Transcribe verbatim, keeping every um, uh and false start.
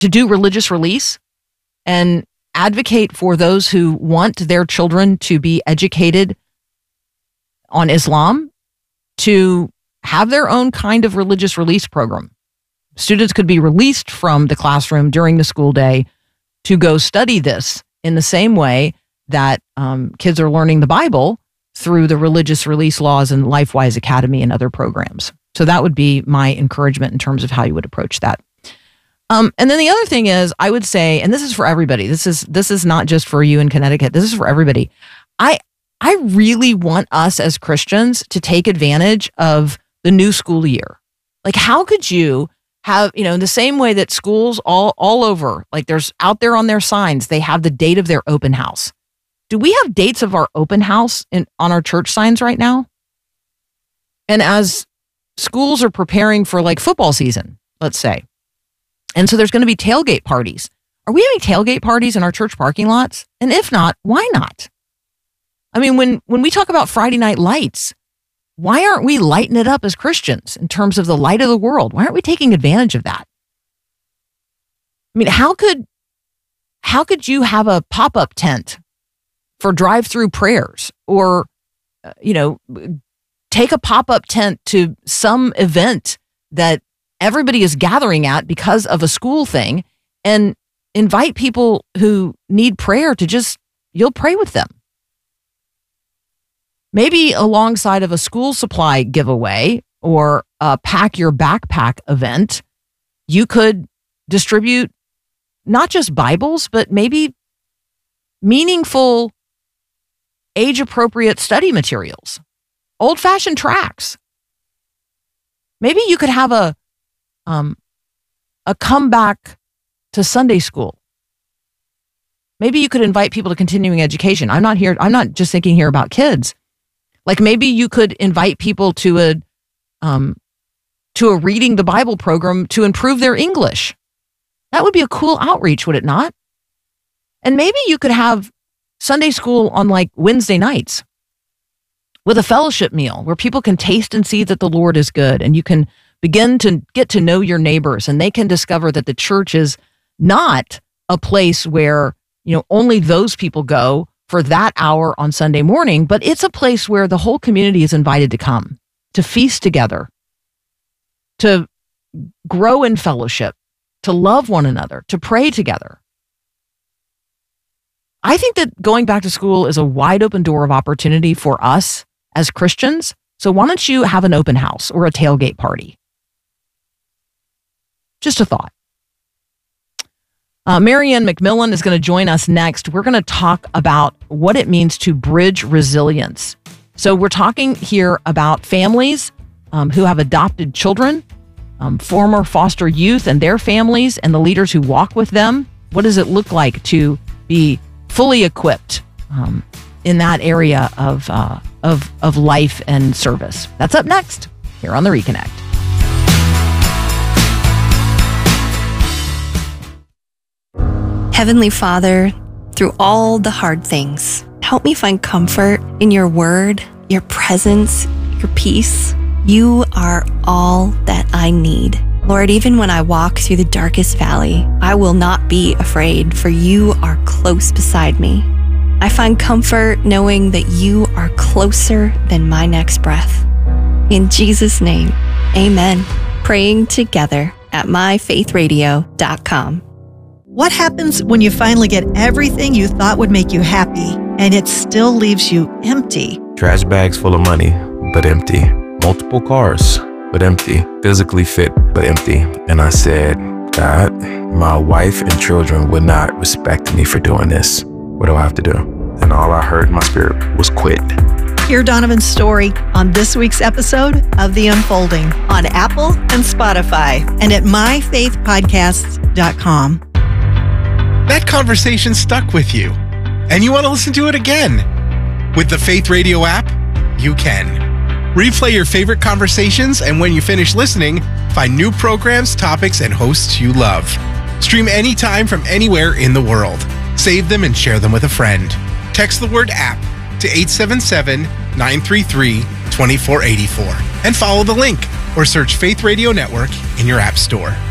to do religious release and advocate for those who want their children to be educated on Islam to have their own kind of religious release program. Students could be released from the classroom during the school day to go study this in the same way that um, kids are learning the Bible through the religious release laws and LifeWise Academy and other programs. So that would be my encouragement in terms of how you would approach that. Um, and then the other thing is, I would say, and this is for everybody. This is this is not just for you in Connecticut. This is for everybody. I I really want us as Christians to take advantage of the new school year. Like, how could you have, you know, in the same way that schools all all over, like there's out there on their signs, they have the date of their open house. Do we have dates of our open house in, on our church signs right now? And as schools are preparing for like football season, let's say, and so there's going to be tailgate parties. Are we having tailgate parties in our church parking lots? And if not, why not? I mean, when, when we talk about Friday night lights, why aren't we lighting it up as Christians in terms of the light of the world? Why aren't we taking advantage of that? I mean, how could, how could you have a pop-up tent for drive-through prayers, or, uh, you know, take a pop-up tent to some event that everybody is gathering at because of a school thing, and invite people who need prayer to just, you'll pray with them. Maybe alongside of a school supply giveaway or a pack your backpack event, you could distribute not just Bibles, but maybe meaningful, age-appropriate study materials, old-fashioned tracts. Maybe you could have a um, a comeback to Sunday school. Maybe you could invite people to continuing education. I'm not here. I'm not just thinking here about kids. Like maybe you could invite people to a um, to a reading the Bible program to improve their English. That would be a cool outreach, would it not? And maybe you could have Sunday school on like Wednesday nights with a fellowship meal where people can taste and see that the Lord is good, and you can begin to get to know your neighbors, and they can discover that the church is not a place where, you know, only those people go for that hour on Sunday morning, but it's a place where the whole community is invited to come, to feast together, to grow in fellowship, to love one another, to pray together. I think that going back to school is a wide open door of opportunity for us as Christians. So why don't you have an open house or a tailgate party? Just a thought. Uh, Marianne McMillan is going to join us next. We're going to talk about what it means to bridge resilience. So we're talking here about families um, who have adopted children, um, former foster youth and their families, and the leaders who walk with them. What does it look like to be fully equipped um, in that area of, uh, of, of life and service? That's up next here on The Reconnect. Heavenly Father, through all the hard things, help me find comfort in your word, your presence, your peace. You are all that I need. Lord, even when I walk through the darkest valley, I will not be afraid, for you are close beside me. I find comfort knowing that you are closer than my next breath. In Jesus' name, amen. Praying together at my faith radio dot com. What happens when you finally get everything you thought would make you happy and it still leaves you empty? Trash bags full of money, but empty. Multiple cars, but empty. Physically fit, but empty. And I said, God, my wife and children would not respect me for doing this. What do I have to do? And all I heard in my spirit was quit. Hear Donovan's story on this week's episode of The Unfolding on Apple and Spotify and at my faith podcasts dot com. That conversation stuck with you, and you want to listen to it again. With the Faith Radio app, you can. Replay your favorite conversations, and when you finish listening, find new programs, topics, and hosts you love. Stream anytime from anywhere in the world. Save them and share them with a friend. Text the word app to eight seven seven, nine three three, two four eight four and follow the link, or search Faith Radio Network in your app store.